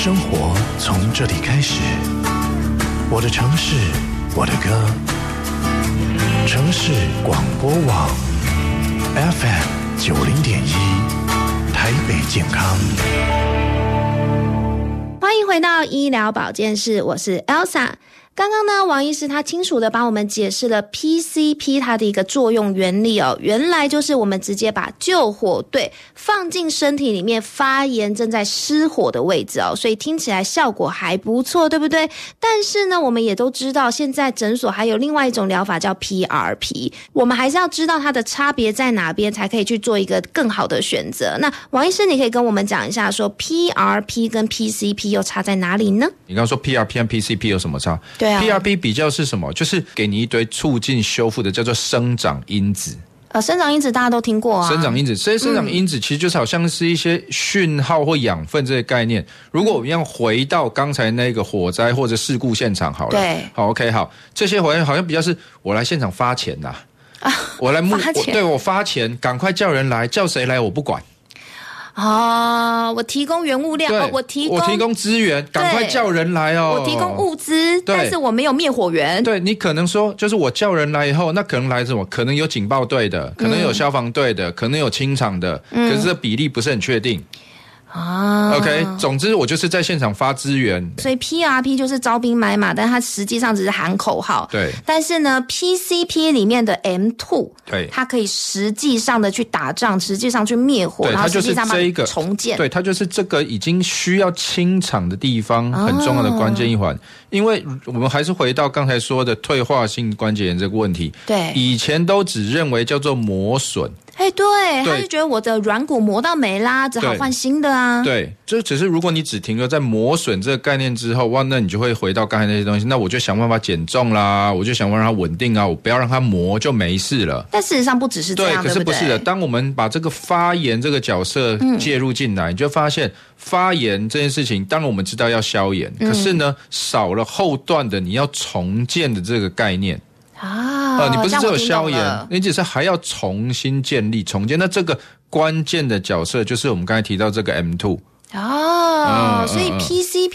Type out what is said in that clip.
生活从这里开始，我的城市，我的歌。城市广播网 FM 90.1，台北健康。 欢迎回到医疗保健室，我是 Elsa。刚刚呢，王医师他清楚的帮我们解释了 PCP 它的一个作用原理哦，原来就是我们直接把救火队放进身体里面发炎正在失火的位置哦，所以听起来效果还不错，对不对？但是呢，我们也都知道现在诊所还有另外一种疗法叫 PRP， 我们还是要知道它的差别在哪边，才可以去做一个更好的选择。那王医师，你可以跟我们讲一下说 PRP 跟 PCP 又差在哪里呢？ 你刚刚说 PRP 和 PCP 有什么差？ 对啊 PRP 比较是什么？就是给你一堆促进修复的，叫做生长因子。 生长因子大家都听过啊。 生长因子，这些生长因子其实就是好像是一些讯号或养分这些概念。如果我们要回到刚才那个火灾或者事故现场好了， 对， 好 OK 好，这些好像比较是我来现场发钱呐，我来我发钱，赶快叫人来，叫谁来我不管。 我提供原物料，我提供资源， 赶快叫人来哦。 我提供物资，但是我没有灭火员。 对，你可能说，就是我叫人来以后，那可能来什么？可能有警报队的，可能有消防队的，可能有清场的，可是这比例不是很确定。OK， 总之我就是在现场发资源， 所以 PRP 就是招兵买马，但它实际上只是喊口号。 对， 但是呢 ，PCP 里面的 M2， 对， 它可以实际上的去打仗，实际上去灭火，然后实际上把它重建。 对，它就是这个已经需要清场的地方很重要的关键一环。因为我们还是回到刚才说的退化性关节炎这个问题。 对， 以前都只认为叫做磨损。 对，他就觉得我的软骨磨到没啦，只好换新的啊。 对，就只是如果你只停留在磨损这个概念之后，哇，那你就会回到刚才那些东西。那我就想办法减重啦，我就想办法让它稳定啊，我不要让它磨就没事了。 但事实上不只是这样， 对，可是不是的。当我们把这个发炎这个角色介入进来，你就发现发炎这件事情，当然我们知道要消炎，可是呢，少了后段的你要重建的这个概念。你不是只有消炎，你只是还要重新建立、重建。那这个关键的角色就是我们刚才提到这个 M2。 所以 PCP